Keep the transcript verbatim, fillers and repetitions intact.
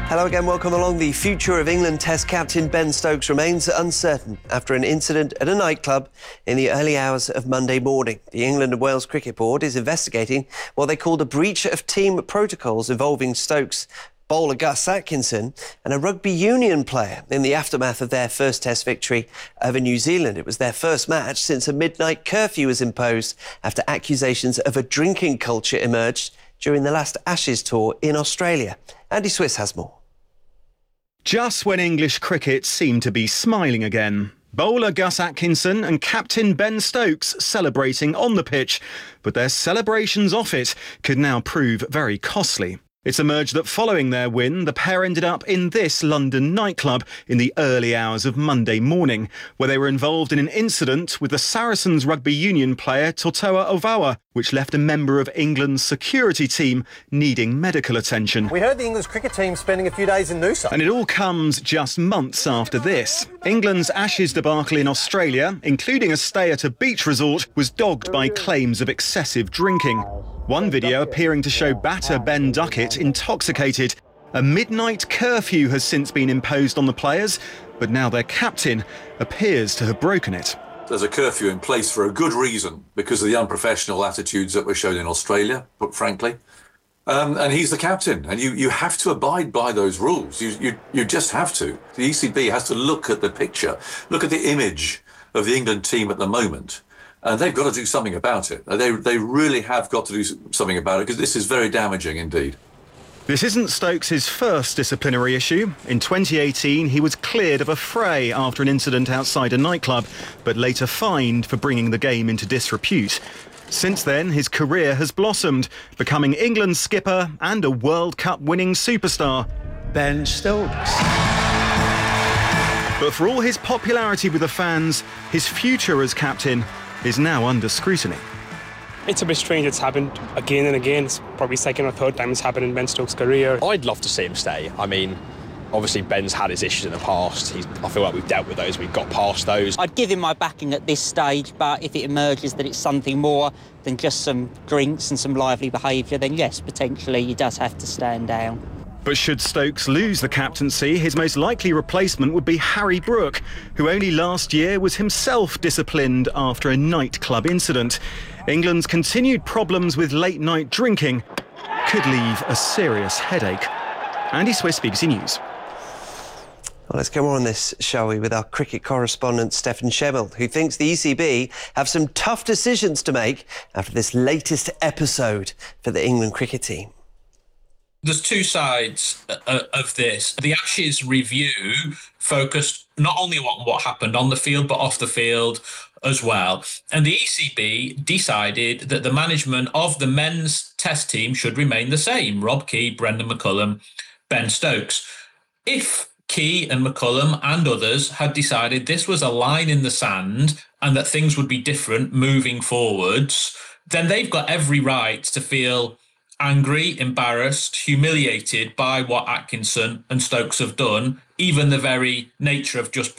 Hello again, welcome along. The future of England Test captain Ben Stokes remains uncertain after an incident at a nightclub in the early hours of Monday morning. The England and Wales Cricket Board is investigating what they called a breach of team protocols involving Stokes bowler Gus Atkinson and a rugby union player in the aftermath of their first Test victory over New Zealand. It was their first match since a midnight curfew was imposed after accusations of a drinking culture emerged during the last Ashes tour in Australia. Andy Swiss has more. Just when English cricket seemed to be smiling again. Bowler Gus Atkinson and captain Ben Stokes celebrating on the pitch, but their celebrations off it could now prove very costly. It's emerged that following their win, the pair ended up in this London nightclub in the early hours of Monday morning, where they were involved in an incident with the Saracens rugby union player Totoa Ovawa, which left a member of England's security team needing medical attention. We heard the English cricket team spending a few days in Noosa. And it all comes just months after this. England's Ashes debacle in Australia, including a stay at a beach resort, was dogged by claims of excessive drinking. One video appearing to show batter Ben Duckett intoxicated. A midnight curfew has since been imposed on the players, but now their captain appears to have broken it. There's a curfew in place for a good reason, because of the unprofessional attitudes that were shown in Australia, but frankly. Um, and he's the captain, and you, you have to abide by those rules. You, you, you just have to. The E C B has to look at the picture, look at the image of the England team at the moment, and they've got to do something about it. They, they really have got to do something about it, because this is very damaging indeed. This isn't Stokes' first disciplinary issue. In twenty eighteen, he was cleared of a fray after an incident outside a nightclub, but later fined for bringing the game into disrepute. Since then, his career has blossomed, becoming England's skipper and a World Cup winning superstar. Ben Stokes. But for all his popularity with the fans, his future as captain is now under scrutiny. It's a bit strange it's happened again and again. It's probably second or third time it's happened in Ben Stokes' career. I'd love to see him stay. I mean, obviously Ben's had his issues in the past. He's, I feel like we've dealt with those, we've got past those. I'd give him my backing at this stage, but if it emerges that it's something more than just some drinks and some lively behaviour, then yes, potentially he does have to stand down. But should Stokes lose the captaincy, his most likely replacement would be Harry Brook, who only last year was himself disciplined after a nightclub incident. England's continued problems with late-night drinking could leave a serious headache. Andy Swiss, B B C News. Well, let's go on this, shall we, with our cricket correspondent Stefan Schemmel, who thinks the E C B have some tough decisions to make after this latest episode for the England cricket team. There's two sides of this. The Ashes review focused not only on what happened on the field, but off the field as well. And the E C B decided that the management of the men's Test team should remain the same. Rob Key, Brendan McCullum, Ben Stokes. If Key and McCullum and others had decided this was a line in the sand and that things would be different moving forwards, then they've got every right to feel angry, embarrassed, humiliated by what Atkinson and Stokes have done, even the very nature of just